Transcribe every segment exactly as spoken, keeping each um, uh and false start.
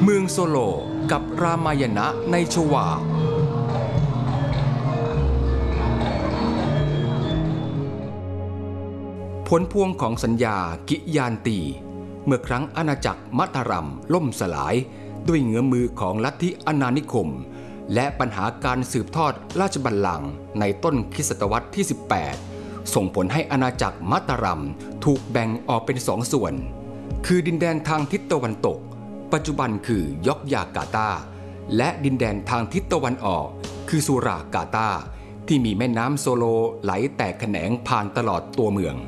เมืองโซโลกับรามายณะในชวาผลพวงของสัญญากิยานตีเมื่อครั้งอาณาจักรมัทรัมล่มสลายด้วยเงื้อมือของลัทธิอาณานิคมและปัญหาการสืบทอดราชบัลลังก์ในต้นคริสตศตวรรษที่สิบแปดส่งผลให้อาณาจักรมัทรัมถูกแบ่งออกเป็นสองส่วนคือดินแดนทางทิศตะวันตกปัจจุบันคือยอกยากาตาและดินแดนทางทิศตะวันออกคือสุรากาตาที่มีแม่น้ำโซโลไหลแตกแขนงผ่านตลอดตัวเมือง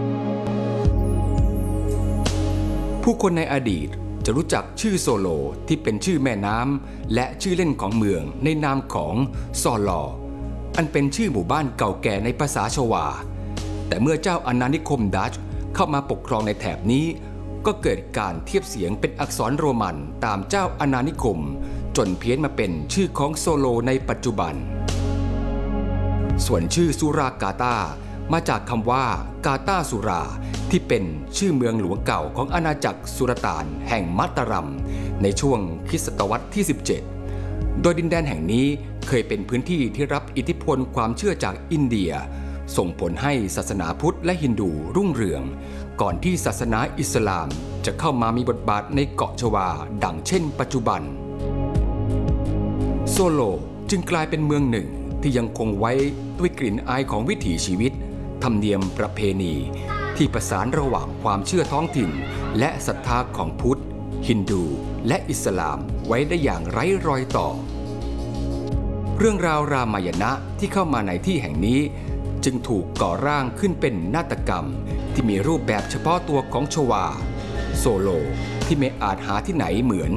ผู้คนในอดีตจะรู้จักชื่อโซโลที่เป็นชื่อแม่น้ำและชื่อเล่นของเมืองในนามของซอลออันเป็นชื่อหมู่บ้านเก่าแก่ในภาษาชวาแต่เมื่อเจ้าอาณานิคมดัตช์เข้ามาปกครองในแถบนี้ก็เกิดการเทียบเสียงเป็นอักษรโรมันตามเจ้าอาณานิคมจนเพี้ยนมาเป็นชื่อของโซโลในปัจจุบันส่วนชื่อสุรากาตามาจากคำว่ากาตาสุราที่เป็นชื่อเมืองหลวงเก่าของอาณาจักรสุรต่านแห่งมัตตารัมในช่วงคริสตศตวรรษที่สิบเจ็ดโดยดินแดนแห่งนี้เคยเป็นพื้นที่ที่รับอิทธิพลความเชื่อจากอินเดียส่งผลให้ศาสนาพุทธและฮินดูรุ่งเรืองก่อนที่ศาสนาอิสลามจะเข้ามามีบทบาทในเกาะชวาดังเช่นปัจจุบันโซโลจึงกลายเป็นเมืองหนึ่งที่ยังคงไว้ด้วยกลิ่นอายของวิถีชีวิตธรรมเนียมประเพณีที่ประสานระหว่างความเชื่อท้องถิ่นและศรัทธาของพุทธฮินดูและอิสลามไว้ได้อย่างไร้รอยต่อเรื่องราวรามายณะที่เข้ามาในที่แห่งนี้จึงถูกก่อร่างขึ้นเป็นนาฏกรรมที่มีรูปแบบเฉพาะตัวของชวาโซโลที่ไม่อาจหาที่ไหนเหมือน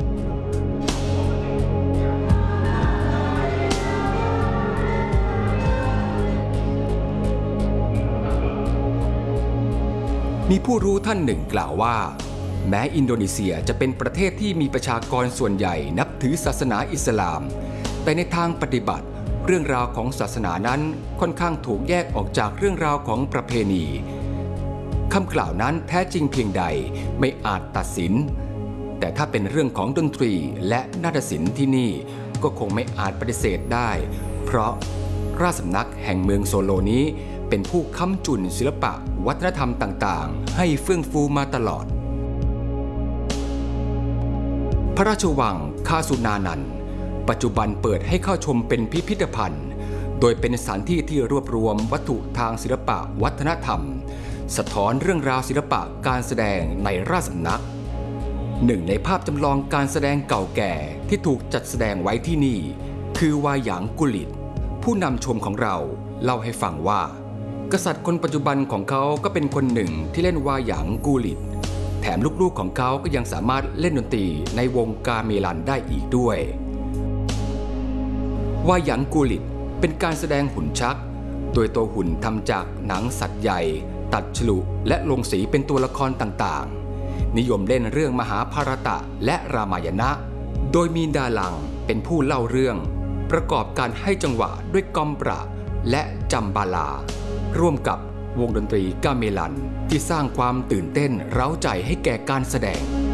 มีผู้รู้ท่านหนึ่งกล่าวว่าแม้อินโดนีเซียจะเป็นประเทศที่มีประชากรส่วนใหญ่นับถือศาสนาอิสลามแต่ในทางปฏิบัติเรื่องราวของศาสนานั้นค่อนข้างถูกแยกออกจากเรื่องราวของประเพณีคำกล่าวนั้นแท้จริงเพียงใดไม่อาจตัดสินแต่ถ้าเป็นเรื่องของดนตรีและนาฏศิลป์ที่นี่ก็คงไม่อาจปฏิเสธได้เพราะราชสำนักแห่งเมืองโซโลนี้เป็นผู้ค้ำจุนศิลปะวัฒนธรรมต่างๆให้เฟื่องฟูมาตลอดพระราชวังคาสุนานันท์ปัจจุบันเปิดให้เข้าชมเป็นพิพิธภัณฑ์โดยเป็นสถานที่ที่รวบรวมวัตถุทางศิลปะวัฒนธรรมสะท้อนเรื่องราวศิลปะการแสดงในราชสำนักหนึ่งในภาพจำลองการแสดงเก่าแก่ที่ถูกจัดแสดงไว้ที่นี่คือวาหยางกุลิตผู้นำชมของเราเล่าให้ฟังว่ากษัตริย์คนปัจจุบันของเขาก็เป็นคนหนึ่งที่เล่นวาหยางกูลิตแถมลูกๆของเขาก็ยังสามารถเล่นดนตรีในวงกาเมลันได้อีกด้วยวาหยางกูลิตเป็นการแสดงหุ่นชักโดยตัวหุ่นทำจากหนังสัตว์ใหญ่ตัดฉลุและลงสีเป็นตัวละครต่างๆนิยมเล่นเรื่องมหาภารตะและรามายณะโดยมีดาลังเป็นผู้เล่าเรื่องประกอบการให้จังหวะด้วยกอมประและจัมบาลาร่วมกับวงดนตรีกาเมลันที่สร้างความตื่นเต้นเร้าใจให้แก่การแสดง